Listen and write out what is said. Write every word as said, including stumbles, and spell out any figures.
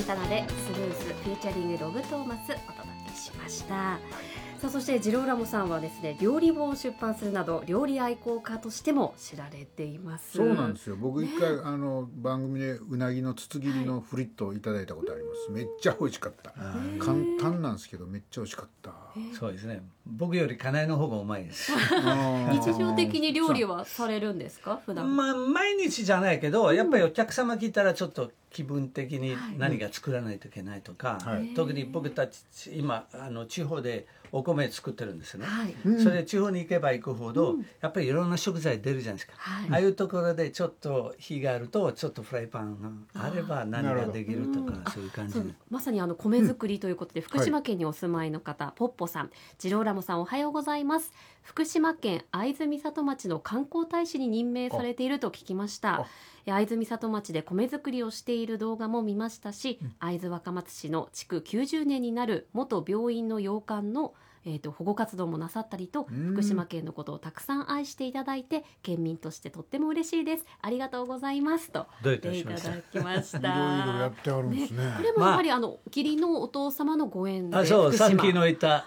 タナでスルースフューチャリングロブトーマスお届けしました。さあそしてジローラモさんはですね、料理本を出版するなど料理愛好家としても知られています。 そうなんですよ。僕一回、ね、あの番組でうなぎの筒切りのフリットをいただいたことあります、はい、めっちゃ美味しかった。簡単なんですけどめっちゃ美味しかった。 そうですね、僕より家内の方がうまいです日常的に料理はされるんですか普段？ まあ毎日じゃないけど、やっぱりお客様来たらちょっと気分的に何か作らないといけないとか、はい、特に僕たち今あの地方でお米作ってるんですね、はい、それで地方に行けば行くほど、うん、やっぱりいろんな食材出るじゃないですか、はい、ああいうところでちょっと火があるとちょっとフライパンがあれば何ができるとか、うん、そういう感じで、 まさにあの米作りということで、うん、福島県にお住まいの方、はい、ポッポさん、ジローラモさんおはようございます。福島県会津美里町の観光大使に任命されていると聞きました。会津美里町で米作りをしている動画も見ましたし、うん、会津若松市の築きゅうじゅうねんになる元病院の洋館のえー、と保護活動もなさったりと、福島県のことをたくさん愛していただいて県民としてとっても嬉しいです、ありがとうございますとどういたしました。 いただきましたいろいろやってあるんですね。 ね、これもやはり、まあ、あの義理のお父様のご縁で、 あ、そう、さっきの言った